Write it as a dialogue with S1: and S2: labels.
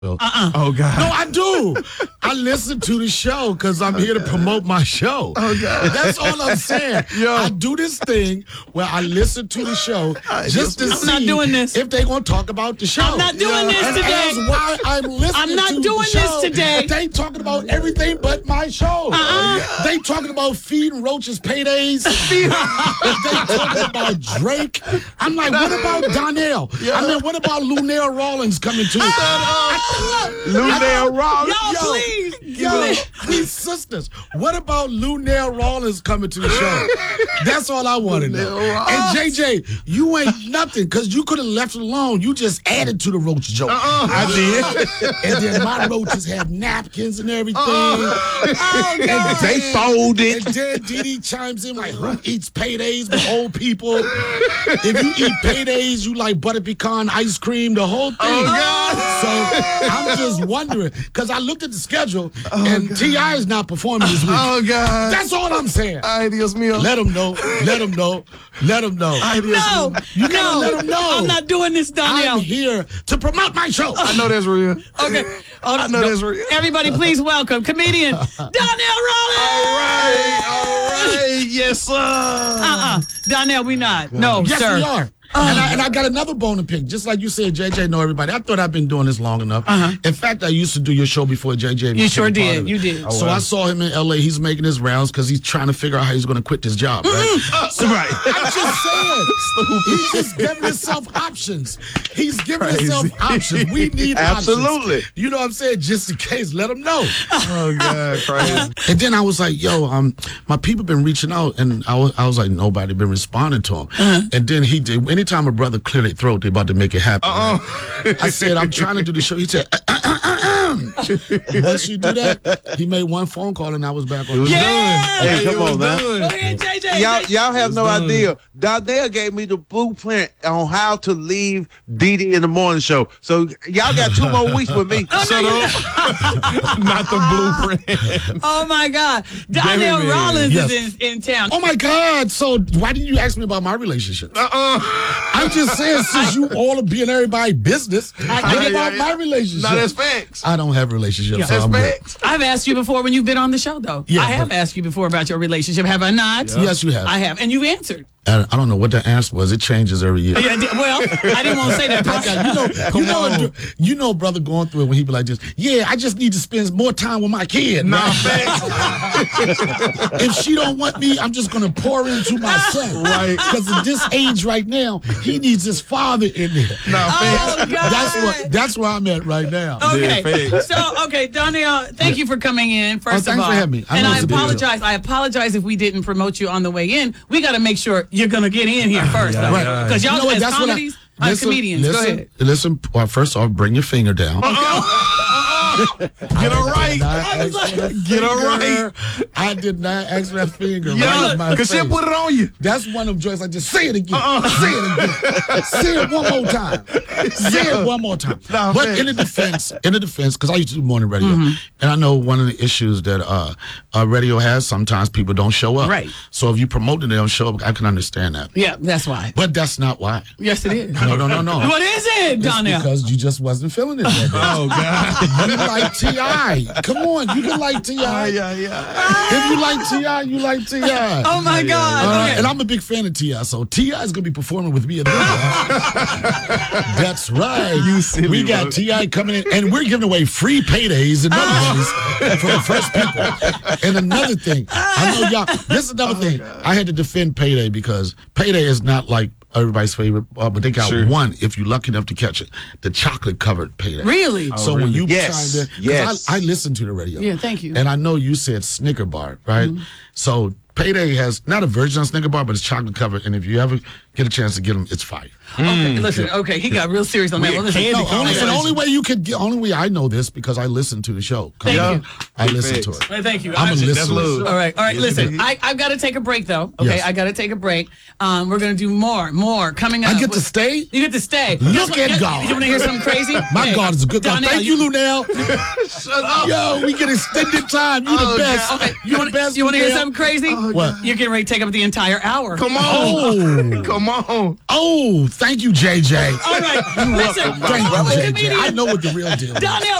S1: Oh, God.
S2: No, I do. I listen to the show because I'm here to promote my show.
S1: Oh, God.
S2: That's all I'm saying.
S1: Yo.
S2: I do this thing where I listen to the show just to see
S3: not doing this.
S2: if they're going to talk about the show.
S3: I'm not doing this
S2: And
S3: today.
S2: that's why I'm listening
S3: I'm not
S2: to the
S3: doing
S2: show.
S3: this today.
S2: They talking about everything but my show. They talking about feeding roaches paydays. They talking about Drake. I'm like, what about Donnell? I mean, what about Lunell Rawlings coming to
S1: Lunell Rawlings.
S3: Y'all, please.
S2: These sisters. What about Lunell Rawlings coming to the show? That's all I want to know. And JJ, you ain't nothing because you could have left it alone. You just added to the roach joke.
S1: I did.
S2: And then my roaches have napkins and everything.
S3: Oh,
S1: They folded.
S2: And then Didi chimes in like, who eats paydays with old people? If you eat paydays, you like butter pecan ice cream, the whole thing. So I'm just wondering, because I looked at the schedule, and T.I. is not performing this week.
S1: Oh, God.
S2: That's all I'm saying.
S1: Ay, Dios mío.
S2: Let him know. Let him know. Let him know.
S3: No,
S2: You gotta let him know.
S3: I'm not doing this, Donnell.
S2: I'm here to promote my show.
S1: I know that's real.
S3: Okay.
S1: I know that's real.
S3: Everybody, please welcome comedian Donnell Rawlings.
S1: All right. Yes, sir.
S3: Donnell, we not. No,
S2: Yes,
S3: sir.
S2: we are. And I got another bone to pick. Just like you said, JJ know everybody. I thought I've been doing this long enough. In fact, I used to do your show before JJ.
S3: You sure
S2: became a part
S3: did.
S2: of it.
S3: You did.
S2: So I saw him in L.A. He's making his rounds because he's trying to figure out how he's going to quit this job. Right?
S1: Right.
S2: I'm just saying. He's just giving himself options. He's giving himself options. We need
S1: Absolutely.
S2: options. You know what I'm saying? Just in case, let him know.
S1: Oh, God, crazy.
S2: And then I was like, yo, my people been reaching out, and I was like, nobody been responding to him. And then he did. Anytime a brother clear their throat, they about to make it happen. I said, I'm trying to do the show. He said, once you do that, he made one phone call, and I was back on.
S4: Hey, come on, man.
S3: Go ahead, JJ.
S4: Y'all have no idea. Donnell gave me the blueprint on how to leave Didi in the morning show. So y'all got 2 more weeks with me.
S1: Shut up. Not the blueprint.
S3: Oh, my God. Donnell
S1: Baby.
S3: Rawlings
S2: Yes.
S3: is in town.
S2: Oh my God! So why didn't you ask me about my relationship? I'm just saying, since you all are being everybody's business, what about my relationship?
S1: No, that's facts.
S2: I don't have relationships. So
S1: That's
S2: I'm good.
S1: facts.
S3: I've asked you before when you've been on the show, though.
S2: Yeah,
S3: I have
S2: but-
S3: asked you before about your relationship, have I not?
S2: Yes, you have.
S3: I have. And you've answered.
S2: And I don't know what the answer was. It changes every year.
S3: Yeah, well, I didn't want to say that.
S2: You know, brother going through it when he be like this. Yeah, I just need to spend more time with my kid.
S1: Nah,
S2: man.
S1: facts.
S2: If she don't want me, I'm just gonna pour into my son.
S1: Right.
S2: Because at this age right now, he needs his father in there.
S1: Nah, facts.
S3: Oh, God.
S2: That's where I'm at right now.
S3: Okay,
S1: Yeah, facts.
S3: so Donnell, thank you for coming in. First
S2: thanks
S3: of all,
S2: for having me. I
S3: and
S2: know
S3: I
S2: it's a big deal.
S3: apologize. I apologize if we didn't promote you on the way in. We got to make sure you're gonna get in here first, though,
S1: yeah.
S3: because y'all
S2: You know what,
S3: as
S2: that's what I-
S3: comedies,
S2: Listen,
S3: comedians. Go ahead.
S2: Listen, well, first off, bring your finger down.
S1: Get her right. Get her right.
S2: I did not ask for that finger.
S1: Yeah,
S2: right in my
S1: because she'll
S2: face.
S1: put it on you.
S2: That's one of them joints. Like, just say it again. Say it again. Say it one more time. Say it one more time.
S1: No,
S2: But
S1: man.
S2: in the defense, because I used to do morning radio, and I know one of the issues that radio has, sometimes people don't show up.
S3: Right.
S2: So if you promote and they don't show up, I can understand that.
S3: Yeah, that's why.
S2: But that's not why.
S3: Yes, it is.
S2: No.
S3: What is it,
S2: It's
S3: Donnell?
S2: because you just wasn't feeling it that day.
S1: Oh, God.
S2: You like T.I. Come on, you can like T.I.
S1: Yeah.
S2: If you like T.I., you like T.I.
S3: Oh my God! Okay.
S2: And I'm a big fan of T.I., so T.I. is going to be performing with me at the That's right.
S1: You silly
S2: We got
S1: bro.
S2: T.I. coming in, and we're giving away free paydays and money for the first people. And another thing, I know y'all, this is another thing. I had to defend Payday because Payday is not like everybody's favorite, but they got
S1: Sure.
S2: one, if you're lucky enough to catch it, the chocolate-covered Payday.
S3: Really?
S2: So when you
S4: Yes.
S2: trying to, 'cause
S4: Yes.
S2: I listen to the radio.
S3: Yeah, thank you.
S2: And I know you said Snicker bar, right? So Payday has not a version of Snicker bar, but it's chocolate covered. And if you ever get a chance to get them, it's fire.
S3: Okay, listen. Okay, he got real serious on that one. Listen,
S1: candy
S2: Only way you could get. Only way I know this because I listen to the show.
S3: Thank you.
S2: I listen to it.
S3: Well, thank you.
S2: I'm a
S3: I-
S2: listener.
S1: love.
S3: All right. Listen, I've got to take a break though. Okay,
S2: Yes.
S3: I got to take a break. More going to do more coming up.
S2: I get to stay.
S3: You get to stay.
S2: Look at God.
S3: You want to hear something crazy?
S2: My
S3: Hey,
S2: God is a good God.
S3: Donnell,
S2: Thank you, Lunell.
S1: Shut up.
S2: Yo, we get extended time. You the best.
S3: Okay,
S2: You the best.
S3: You want to hear
S2: Lunell.
S3: something crazy?
S2: What?
S3: You're getting ready to take up the entire hour.
S1: Come on.
S2: Oh.
S1: Come Come on.
S2: Oh, thank you, JJ.
S3: All right. Listen,
S2: Thank you, JJ.
S3: comedian
S2: I know what the real deal is.
S3: Donnell